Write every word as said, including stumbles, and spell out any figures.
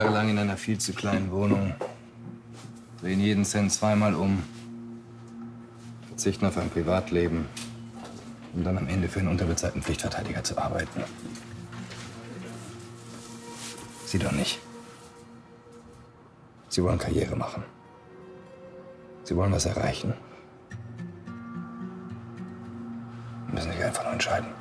Lang in einer viel zu kleinen Wohnung, drehen jeden Cent zweimal um, verzichten auf ein Privatleben, um dann am Ende für einen unterbezahlten Pflichtverteidiger zu arbeiten. Sie doch nicht. Sie wollen Karriere machen. Sie wollen was erreichen. Müssen sich einfach nur entscheiden.